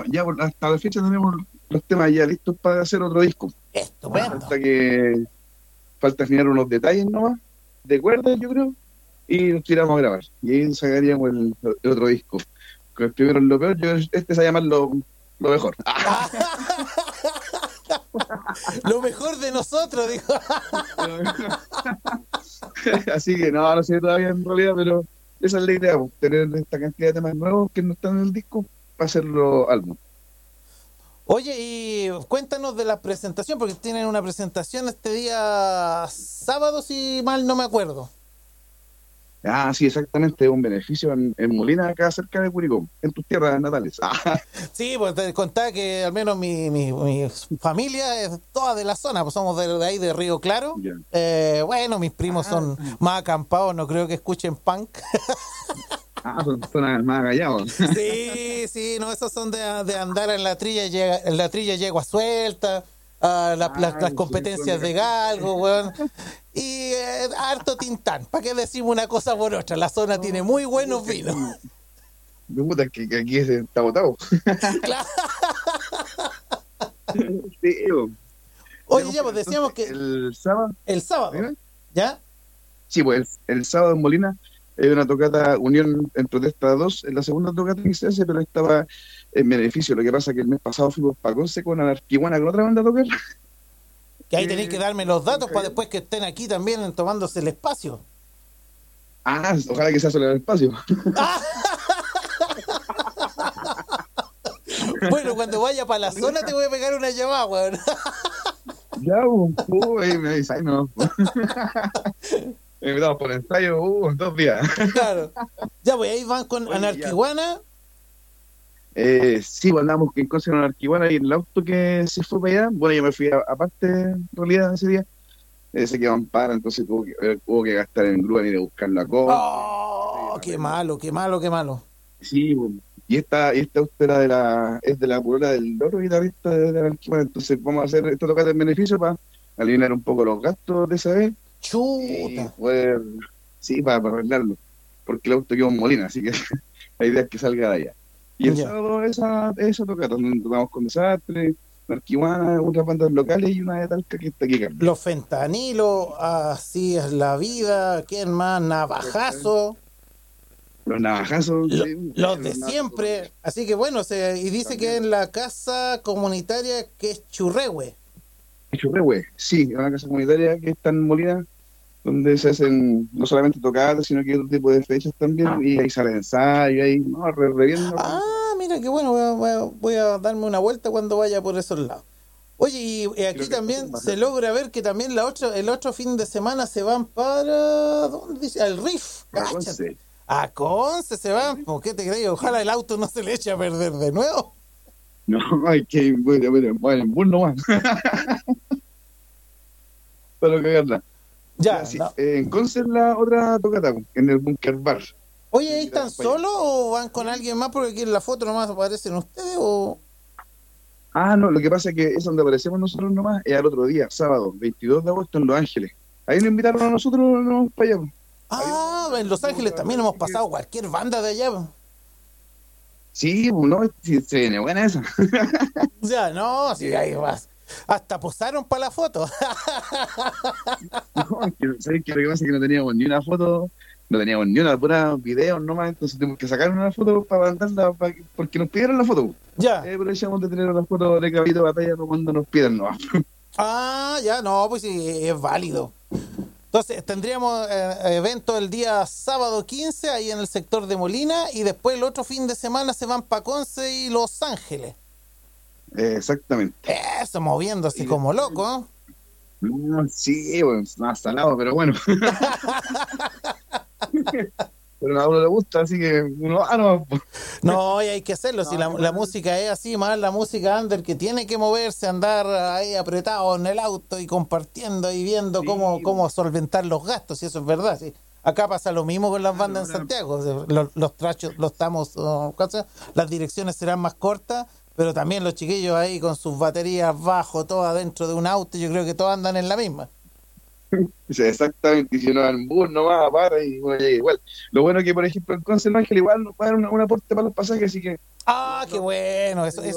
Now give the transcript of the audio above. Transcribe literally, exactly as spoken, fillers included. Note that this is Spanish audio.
ya por- hasta la fecha tenemos los temas ya listos para hacer otro disco. Estupendo. Falta que falta afinar unos detalles nomás, de cuerdas, yo creo, y nos tiramos a grabar. Y ahí sacaríamos el, el otro disco. Con el primero es lo peor, yo este se va a llamar lo, lo mejor. Ah, lo mejor de nosotros, dijo. Así que no, no sé todavía en realidad, pero esa es la idea, pues, tener esta cantidad de temas nuevos que no están en el disco para hacerlo álbum. Oye, y cuéntanos de la presentación, porque tienen una presentación este día sábado, si mal no me acuerdo. Ah, sí, exactamente, es un beneficio en, en Molina, acá cerca de Curicó, en tus tierras natales. Ah, Sí, pues te contaba que al menos mi, mi, mi familia es toda de la zona, pues somos de, de ahí de Río Claro. ya. Eh, bueno, mis primos Ah, son más acampados, no creo que escuchen punk. ah, son zonas más gallados. Sí, sí, no, esos son de, de andar en la trilla, llega- en la trilla yegua suelta, ah, la- la- Ah, las sí, competencias de son- galgo, weón. Y eh, harto tintán. ¿Para qué decimos una cosa por otra? La zona tiene muy buenos vinos. Me gusta que, que aquí se está botado. Claro. Sí, bo. Oye, Ya, ya, pues, pues decíamos entonces, que el sábado, el sábado, ¿dime? ¿ya? Sí, pues el, el sábado en Molina hay una tocata Unión en Protesta dos, es la segunda tocata que se hace, pero estaba en beneficio. Lo que pasa es que el mes pasado fuimos para Conce con Anarquiguana con otra banda a tocar. Que ahí tenéis que Eh, darme los con datos para Javier. después que estén aquí también tomándose el espacio. Ah, ojalá que sea solo el espacio. ¡Ah! Bueno, cuando vaya para la zona te voy a pegar una llamada, weón. Ya, uh, uh, ahí me dice, ay no. Me invitamos por ensayo, uh, dos días. Claro. Ya, pues ahí van con Oye, ya. Anarquiguana. Eh, sí, pues andamos en Conce con Anarquiguana y el auto que se fue para allá, bueno, yo me fui a- aparte en realidad ese día, eh, se quedó en para, entonces tuvo que, eh, hubo que gastar en grúa y de buscarlo a Conce. Oh, qué malo, qué malo, qué malo. Sí, pues, y esta, y esta auto era de la, es de la polola del otro guitarrista de, de Anarquiguana, entonces vamos a hacer esto tocata en beneficio para aliviar un poco los gastos de esa vez y Chuta. poder, sí, para, para arreglarlo, porque el auto quedó en Molina, así que la idea es que salga de allá. Y el Ya. sábado esa, esa tocata, donde tocamos con Desastre, Anarquiguana, otras bandas locales y una de Talca que está aquí, Carlos. Los fentanilos, así es la vida. ¿Quién más? Navajazo. Los navajazos, Lo- sí, los bueno, de los navajazos. siempre. Así que bueno, se, y dice que También. en la casa comunitaria que es Churrehue. Churrehue, sí, es una casa comunitaria que está en Molina, donde se hacen no solamente tocadas, sino que otro tipo de fechas también, y ahí sale ensayo, ahí, no, re, re bien organizado. Ah, mira qué bueno, voy a, voy a- voy a darme una vuelta cuando vaya por esos lados. Oye, y, y aquí Creo que esto también va a se ser logra ver que también la otra, el otro fin de semana se van para... ¿Dónde dice? Al Riff, para cáchate. Conce. A Conce se van, ¿por qué te crees? Ojalá el auto no se le eche a perder de nuevo. No, hay que, bueno, bueno, bueno, en bus nomás, para cagarla. Ya, Ya, sí, no. eh, en Conce es la otra tocata, en el Bunker Bar. Oye, Te ¿ahí están invitamos para allá. solos o van con alguien más? Porque aquí en la foto nomás aparecen ustedes o... Ah, no, lo que pasa es que es donde aparecemos nosotros nomás, es al otro día, sábado, veintidós de agosto en Los Ángeles. Ahí nos invitaron a nosotros no, para allá. Ahí Ah, vamos, en Los vamos Ángeles a también ver, hemos así que pasado cualquier banda de allá. sí, pues, no, sí, se viene buena esa. Ya, no, sí, ahí vas. Hasta posaron para la foto. No, es que, ¿sabes qué? Lo que pasa es que no teníamos ni una foto, no teníamos ni una pura video nomás, entonces tuvimos que sacar una foto para mandarla, para que- porque nos pidieron la foto. Ya. Eh, aprovechamos de tener una foto de cabito de batalla para cuando nos pidan, no. Ah, ya, no, pues sí, es válido. Entonces, tendríamos eh, evento el día sábado quince ahí en el sector de Molina y después el otro fin de semana se van para Conce y Los Ángeles. Eh, exactamente. Eso, moviéndose Y como después, loco, ¿eh? no, sí, bueno, es más salado, pero bueno. Pero a uno le gusta, así que uno, ah, no, pues, No, y hay que hacerlo. Si no, la, la igual, música es así, más la música under que tiene que moverse, andar ahí apretado en el auto y compartiendo y viendo cómo, sí, cómo solventar los gastos, y eso es verdad. Sí. Acá pasa lo mismo con las claro, bandas en ahora, Santiago. O sea, los, los trachos, los estamos, oh, ¿cómo se llama? Las direcciones serán más cortas, pero también los chiquillos ahí con sus baterías bajo, todas dentro de un auto, yo creo que todos andan en la misma. dice, exactamente, y si no en bus nomás, para y bueno, llega igual. Lo bueno es que, por ejemplo, en Conce el Ángel igual nos va a dar una- un aporte para los pasajes, así que Ah, qué bueno, eso, eso